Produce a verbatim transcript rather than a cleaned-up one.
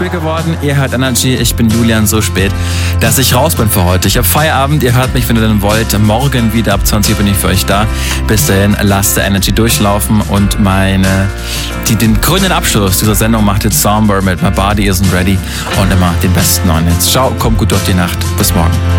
spät geworden. Ihr hört Energy. Ich bin Julian, so spät, dass ich raus bin für heute. Ich habe Feierabend. Ihr hört mich, wenn ihr denn wollt. Morgen wieder ab zwanzig Uhr bin ich für euch da. Bis dahin, lasst der Energy durchlaufen. Und meine, die, den grünen Abschluss dieser Sendung macht jetzt Somber mit My Body Isn't Ready. Und immer den besten neuen Hits. Ciao, kommt gut durch die Nacht. Bis morgen.